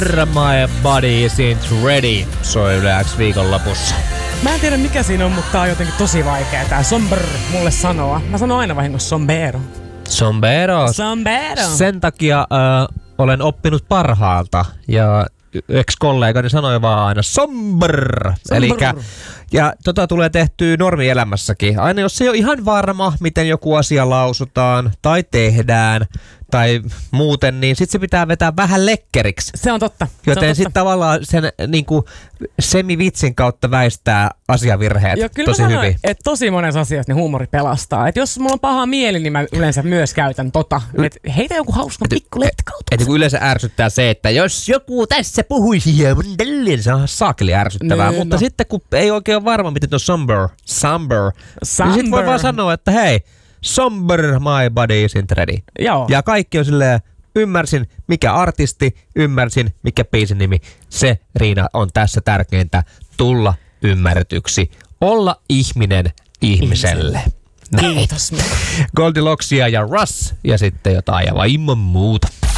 My Body Isn't Ready soi Yle X viikonlopussa. Mä en tiedä mikä siinä on, mutta tää on jotenkin tosi vaikea tää somber mulle sanoa. Mä sanon aina vahingossa sombero. Sombero. Sen takia olen oppinut parhaalta ja ex-kollegani sanoi vaan aina somber. Elikkä, ja tulee tehtyä normielämässäkin. Aina jos ei ole ihan varma, miten joku asia lausutaan tai tehdään tai muuten, niin sit se pitää vetää vähän lekkeriksi. Se on totta. Joten sitten tavallaan sen niinku semivitsin kautta väistää asiavirheet tosi hyvin. Että tosi monessa asiassa niin huumori pelastaa. Että jos mulla on paha mieli, niin mä yleensä myös käytän että heitä joku hauska pikku letkautus. Että kun yleensä ärsyttää se, että jos joku tässä puhuisi hieman, se on saakeli ärsyttävää. Mutta sitten kun ei oikein ole varma, miten on somber, niin sit voi vaan sanoa, että hei, somber my body isn't ready. Joo. Ja kaikki on silleen, ymmärsin mikä artisti, ymmärsin mikä biisin nimi. Se, Riina, on tässä tärkeintä, tulla ymmärretyksi, olla ihminen ihmiselle. Kiitos. Goldilocksia ja Russ ja sitten jotain aivan ilman muuta.